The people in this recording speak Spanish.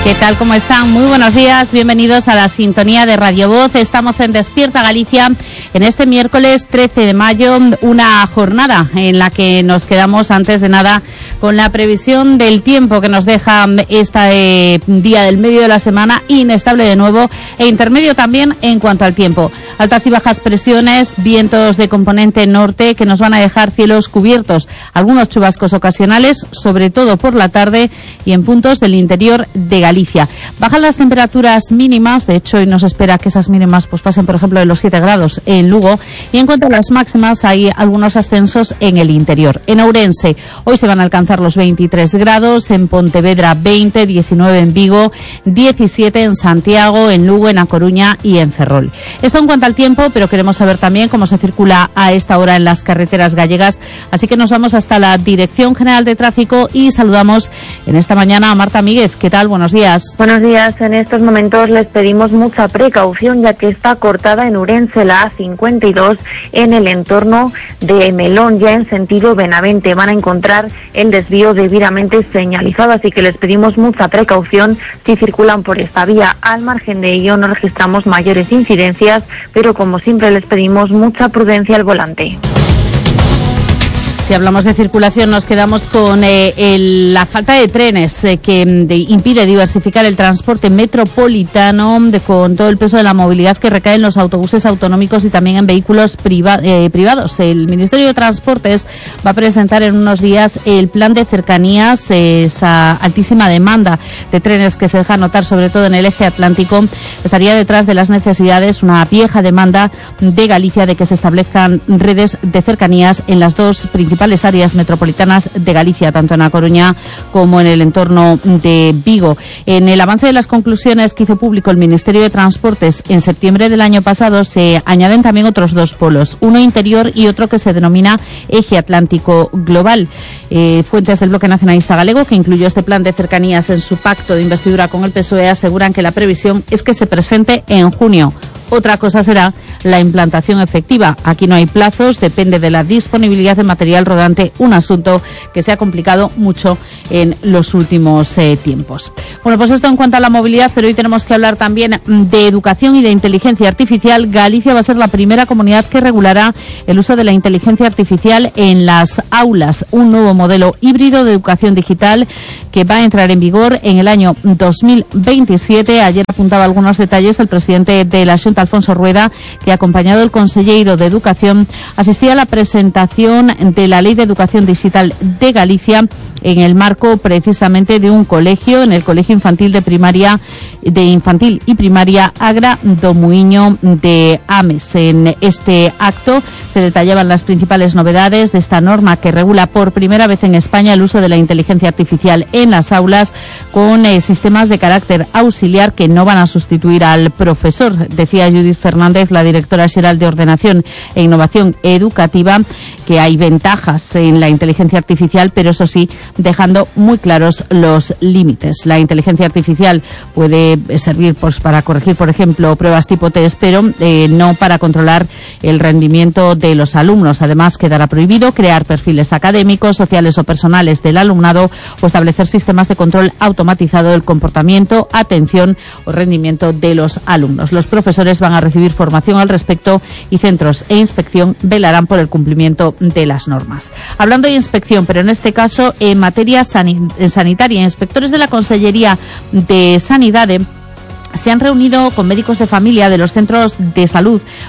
¿Qué tal? ¿Cómo están? Muy buenos días, bienvenidos a la sintonía de Radio Voz. Estamos en Despierta Galicia en este miércoles 13 de mayo, una jornada en la que nos quedamos antes de nada con la previsión del tiempo que nos deja este día del medio de la semana, inestable de nuevo e intermedio también en cuanto al tiempo. Altas y bajas presiones, vientos de componente norte que nos van a dejar cielos cubiertos, algunos chubascos ocasionales, sobre todo por la tarde y en puntos del interior de Galicia. Bajan las temperaturas mínimas, de hecho hoy nos espera que esas mínimas pues pasen por ejemplo de los 7 grados en Lugo, y en cuanto a las máximas hay algunos ascensos en el interior. En Ourense hoy se van a alcanzar los 23 grados, en Pontevedra 20, 19 en Vigo, 17 en Santiago, en Lugo, en A Coruña y en Ferrol. Esto en cuanto al tiempo, pero queremos saber también cómo se circula a esta hora en las carreteras gallegas, así que nos vamos hasta la Dirección General de Tráfico y saludamos en esta mañana a Marta Míguez. ¿Qué tal? Buenos días. Buenos días. En estos momentos les pedimos mucha precaución ya que está cortada en Ourense la A52 en el entorno de Melón, ya en sentido Benavente. Van a encontrar el desvío debidamente señalizado, así que les pedimos mucha precaución si circulan por esta vía. Al margen de ello no registramos mayores incidencias, pero como siempre les pedimos mucha prudencia al volante. Si hablamos de circulación, nos quedamos con la falta de trenes que impide diversificar el transporte metropolitano con todo el peso de la movilidad que recae en los autobuses autonómicos y también en vehículos privados. El Ministerio de Transportes va a presentar en unos días el plan de cercanías. Esa altísima demanda de trenes que se deja notar sobre todo en el eje atlántico estaría detrás de las necesidades, una vieja demanda de Galicia de que se establezcan redes de cercanías en las dos principales áreas metropolitanas de Galicia, tanto en A Coruña como en el entorno de Vigo. En el avance de las conclusiones que hizo público el Ministerio de Transportes en septiembre del año pasado se añaden también otros dos polos, uno interior y otro que se denomina Eje Atlántico Global. Fuentes del Bloque Nacionalista Galego, que incluyó este plan de cercanías en su pacto de investidura con el PSOE, aseguran que la previsión es que se presente en junio. Otra cosa será la implantación efectiva. Aquí no hay plazos, depende de la disponibilidad de material rodante, un asunto que se ha complicado mucho en los últimos tiempos. Bueno, pues esto en cuanto a la movilidad, pero hoy tenemos que hablar también de educación y de inteligencia artificial. Galicia va a ser la primera comunidad que regulará el uso de la inteligencia artificial en las aulas. Un nuevo modelo híbrido de educación digital que va a entrar en vigor en el año 2027. Ayer apuntaba algunos detalles el presidente de la Xunta, Alfonso Rueda, que acompañado del consellero de Educación asistía a la presentación de la Ley de Educación Digital de Galicia en el marco precisamente de un colegio, en el Colegio Infantil de Infantil y Primaria Agra do Muiño de Ames. En este acto se detallaban las principales novedades de esta norma que regula por primera vez en España el uso de la inteligencia artificial en las aulas con sistemas de carácter auxiliar que no van a sustituir al profesor. Decía Judith Fernández, la directora general de Ordenación e Innovación Educativa, que hay ventajas en la inteligencia artificial, pero eso sí, dejando muy claros los límites. La inteligencia artificial puede servir pues para corregir, por ejemplo, pruebas tipo test, pero no para controlar el rendimiento de los alumnos. Además, quedará prohibido crear perfiles académicos, sociales o personales del alumnado o establecer sistemas de control automatizado del comportamiento, atención o rendimiento de los alumnos. Los profesores van a recibir formación al respecto y centros e inspección velarán por el cumplimiento de las normas. Hablando de inspección, pero en este caso en materia sanitaria, inspectores de la Consellería de Sanidade se han reunido con médicos de familia de los centros de salud